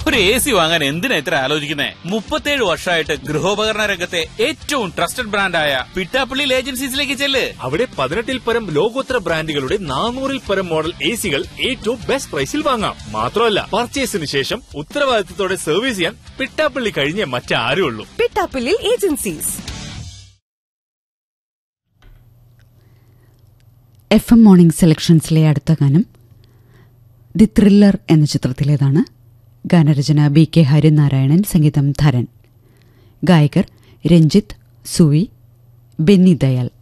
ഒരു AC വാങ്ങാൻ എന്തിനാ ഇത്ര ആലോചിക്കുന്നേ? 37 വർഷമായിട്ട് ഗൃഹോപകരണ രംഗത്തെ ഏറ്റവും ട്രസ്റ്റഡ് ബ്രാൻഡായ പിട്ടാപ്പള്ളി ഏജൻസീസിലേക്ക് ചെല്ല്. അവിടെ 18-ൽ പരം ലോകോത്തര ബ്രാൻഡുകളുടെ 400-ൽ പരം മോഡൽ AC-കൾ ഏറ്റവും ബെസ്റ്റ് പ്രൈസിൽ വാങ്ങാം. മാത്രമല്ല, പർച്ചേസിന് ശേഷം ഉത്തരവാദിത്തത്തോടെ സർവീസ് ചെയ്യാൻ പിട്ടാപ്പള്ളി കഴിഞ്ഞേ മറ്റാരും ഉള്ളൂ. പിട്ടാപ്പള്ളി ഏജൻസീസ്. FM മോർണിംഗ് സെലക്ഷൻസിലെ അടുത്ത ഗാനം ദി ത്രില്ലർ എന്ന ചിത്രത്തിലേതാണ്. ഗാനരചന BK ഹരിനാരായണൻ, സംഗീതം ധരൻ. ഗായകർ രഞ്ജിത്ത്, സുവി, ബെന്നി ദയാൽ.